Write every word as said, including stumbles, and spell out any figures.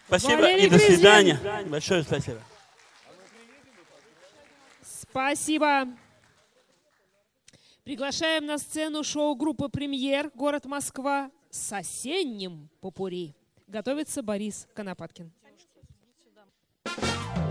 Спасибо Валерий и до Грызлин. свидания. Большое спасибо. Спасибо. Приглашаем на сцену шоу-группы «Премьер», город Москва, с осенним попурри. Готовится Борис Конопаткин.